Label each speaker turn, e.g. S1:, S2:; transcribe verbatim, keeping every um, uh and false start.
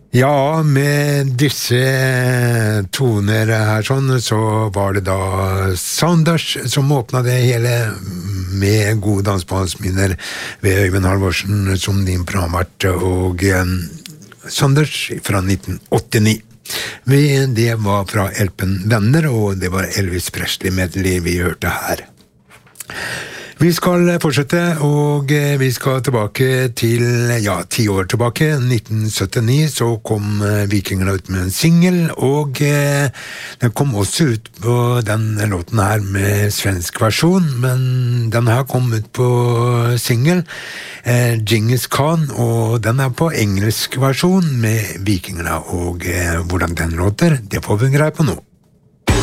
S1: Ja, med disse toner her sånn, så var det da Saunders som åpnet det hele med gode dansbandsminner ved Øyvind Halvorsen som din programvert, og eh, Saunders fra nitten åttini. Vi, det var fra L P-en Venner, og det var Elvis Presley medley vi hørte her. Vi skal fortsette, og vi skal tilbake til, ja, ti år tilbake, nitten syttini, så kom Vikingene ut med en single, og eh, den kom også ut på den låten her med svensk versjon, men den her kom ut på single, eh, Genghis Khan, og den er på engelsk versjon med Vikingene, og eh, hvordan den låter, det får vi greie på nå.